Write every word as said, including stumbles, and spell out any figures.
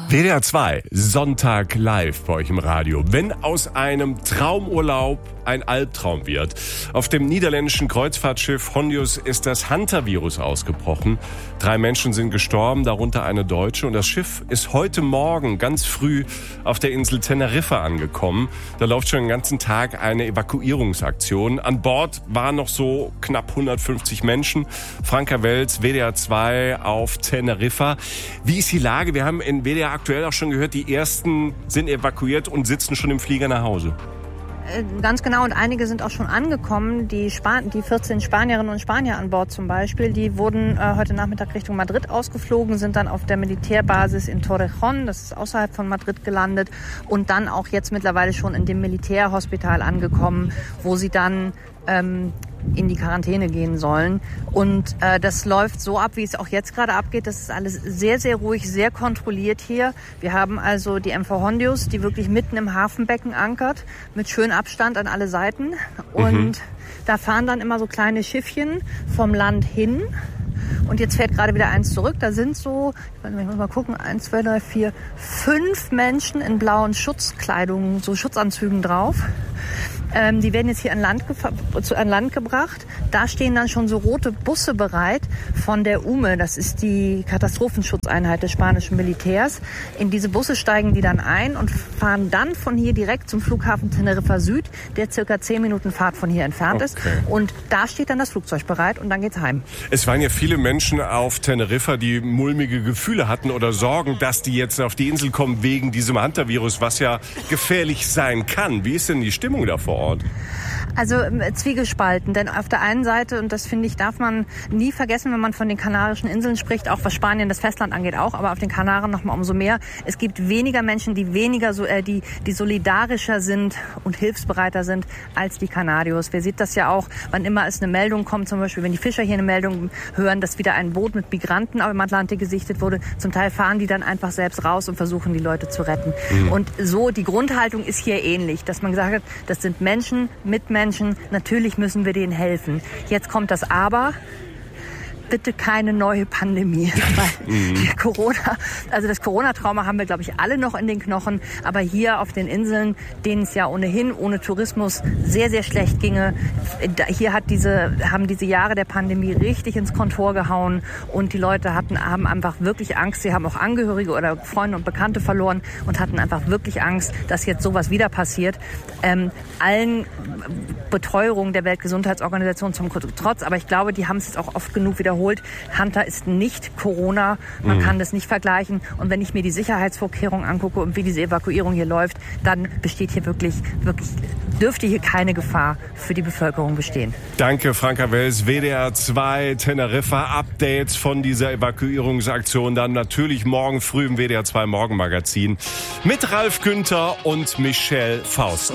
W D R zwei, Sonntag live bei euch im Radio. Wenn aus einem Traumurlaub ein Albtraum wird. Auf dem niederländischen Kreuzfahrtschiff Hondius ist das Hantavirus ausgebrochen. Drei Menschen sind gestorben, darunter eine Deutsche. Und das Schiff ist heute Morgen ganz früh auf der Insel Teneriffa angekommen. Da läuft schon den ganzen Tag eine Evakuierungsaktion. An Bord waren noch so knapp hundertfünfzig Menschen. Franka Welz, W D R zwei auf Teneriffa. Wie ist die Lage? Wir haben in W D R aktuell auch schon gehört, die ersten sind evakuiert und sitzen schon im Flieger nach Hause. Ganz genau, und einige sind auch schon angekommen. Die, Span- die vierzehn Spanierinnen und Spanier an Bord zum Beispiel, die wurden äh, heute Nachmittag Richtung Madrid ausgeflogen, sind dann auf der Militärbasis in Torrejón, das ist außerhalb von Madrid, gelandet und dann auch jetzt mittlerweile schon in dem Militärhospital angekommen, wo sie dann ähm, in die Quarantäne gehen sollen. Und äh, das läuft so ab, wie es auch jetzt gerade abgeht. Das ist alles sehr, sehr ruhig, sehr kontrolliert hier. Wir haben also die M V Hondius, die wirklich mitten im Hafenbecken ankert, mit schönem Abstand an alle Seiten. Und mhm. da fahren dann immer so kleine Schiffchen vom Land hin. Und jetzt fährt gerade wieder eins zurück. Da sind so, ich muss mal gucken, eins, zwei, drei, vier, fünf Menschen in blauen Schutzkleidungen, so Schutzanzügen drauf. Ähm, die werden jetzt hier an Land, gefa- an Land gebracht. Da stehen dann schon so rote Busse bereit von der U M E. Das ist die Katastrophenschutzeinheit des spanischen Militärs. In diese Busse steigen die dann ein und fahren dann von hier direkt zum Flughafen Teneriffa Süd, der circa zehn Minuten Fahrt von hier entfernt okay. ist. Und da steht dann das Flugzeug bereit und dann geht's heim. Es waren ja viele Menschen auf Teneriffa, die mulmige Gefühle hatten oder Sorgen, dass die jetzt auf die Insel kommen wegen diesem Hantavirus, was ja gefährlich sein kann. Wie ist denn die Stimmung da vor Ort? Also äh, zwiegespalten, denn auf der einen Seite, und das finde ich, darf man nie vergessen, wenn man von den Kanarischen Inseln spricht, auch was Spanien, das Festland angeht auch, aber auf den Kanaren noch mal umso mehr. Es gibt weniger Menschen, die weniger so, äh, die, die solidarischer sind und hilfsbereiter sind als die Kanarios. Wer sieht das ja auch, wann immer es eine Meldung kommt, zum Beispiel, wenn die Fischer hier eine Meldung hören, dass wieder ein Boot mit Migranten im Atlantik gesichtet wurde, zum Teil fahren die dann einfach selbst raus und versuchen, die Leute zu retten. Mhm. Und so, die Grundhaltung ist hier ähnlich, dass man gesagt hat, das sind Menschen, Mitmenschen, natürlich müssen wir denen helfen. Jetzt kommt das Aber. Bitte keine neue Pandemie. Weil mhm. Corona, also das Corona-Trauma haben wir, glaube ich, alle noch in den Knochen. Aber hier auf den Inseln, denen es ja ohnehin ohne Tourismus sehr, sehr schlecht ginge, hier hat diese, haben diese Jahre der Pandemie richtig ins Kontor gehauen. Und die Leute hatten, haben einfach wirklich Angst. Sie haben auch Angehörige oder Freunde und Bekannte verloren und hatten einfach wirklich Angst, dass jetzt sowas wieder passiert. Ähm, allen Beteuerungen der Weltgesundheitsorganisation zum Trotz. Aber ich glaube, die haben es jetzt auch oft genug wiederholt. Hunter ist nicht Corona, man mhm. kann das nicht vergleichen. Und wenn ich mir die Sicherheitsvorkehrungen angucke und wie diese Evakuierung hier läuft, dann besteht hier wirklich, wirklich, dürfte hier keine Gefahr für die Bevölkerung bestehen. Danke, Franka Welz, W D R zwei Teneriffa. Updates von dieser Evakuierungsaktion dann natürlich morgen früh im W D R zwei Morgenmagazin mit Ralf Günther und Michelle Faust.